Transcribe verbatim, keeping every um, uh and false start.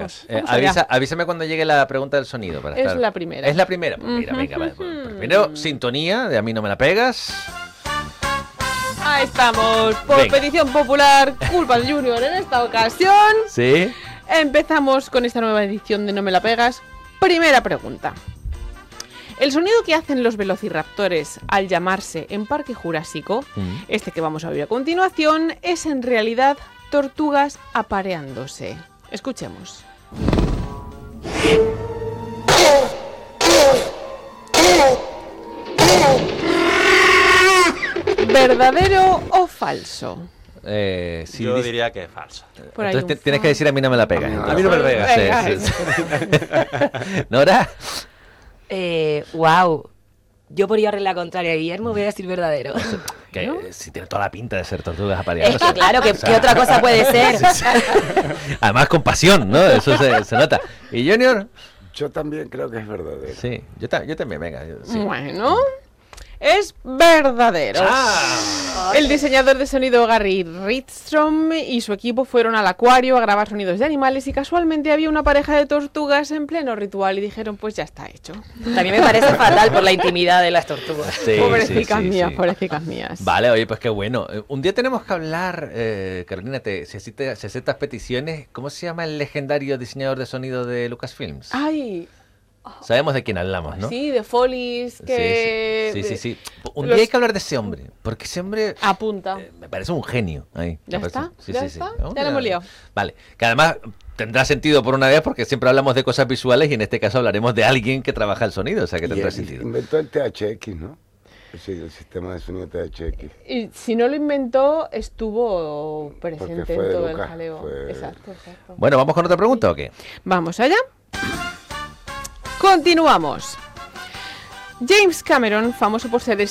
Vamos, Eh, vamos avisa, allá. avísame cuando llegue la pregunta del sonido. Para Es estar... la primera. Es la primera. Pues mira, Ujú, venga, vale, ujú. pues primero, sintonía de A mí no me la pegas. Ahí estamos, por Venga. petición popular, Culpas Junior en esta ocasión. Sí. Empezamos con esta nueva edición de No me la pegas. Primera pregunta. El sonido que hacen los velociraptores al llamarse en Parque Jurásico, Mm. este que vamos a oír a continuación, es en realidad tortugas apareándose. Escuchemos. ¿Verdadero o falso? Eh, si Yo dis- diría que es falso. Por ahí Entonces un te- tienes fa- que decir a mí no me la pegas. A mí no me la pegas. Venga, Sí, sí, sí. ¿Nora? Eh, wow. Yo por llevarle la contraria a Guillermo voy a decir verdadero. Que ¿No? eh, si tiene toda la pinta de ser tortugas Es apareándose. que claro, ¿qué, O sea, qué otra cosa puede ser? sí, sí. Además con pasión, ¿no? Eso se, se nota. ¿Y Junior? Yo también creo que es verdadero. Sí, yo, ta- yo también, venga. yo- sí. Bueno, es verdadero. Ah. El diseñador de sonido Gary Ridstrom y su equipo fueron al acuario a grabar sonidos de animales y casualmente había una pareja de tortugas en pleno ritual y dijeron, pues ya está hecho. También me parece fatal por la intimidad de las tortugas. Sí, Pobrecicas sí, sí, mías, sí. pobrecicas mías. Vale, oye, pues qué bueno. Eh, Un día tenemos que hablar, eh, Carolina, te, si, asiste- si aceptas peticiones, ¿cómo se llama el legendario diseñador de sonido de Lucasfilms? Ay, Sabemos de quién hablamos, ¿no? sí, de Follies, que... Sí, sí, sí, sí. Un los- día hay que hablar de ese hombre, porque ese hombre Apunta. eh, me parece un genio. Ahí, ¿Ya me parece- está? Sí, ¿Ya sí, sí. está? Vamos Ya lo a- hemos liado. Vale, que además tendrá sentido por una vez porque siempre hablamos de cosas visuales y en este caso hablaremos de alguien que trabaja el sonido, o sea que Y tendrá él sentido. inventó el T H X, ¿no? Sí, el sistema de sonido T H X. Y si no lo inventó, estuvo presente fue en de todo el Lucas, jaleo. fue- Exacto, exacto. Bueno, ¿vamos con otra pregunta o qué? Vamos allá. Continuamos. James Cameron, famoso por ser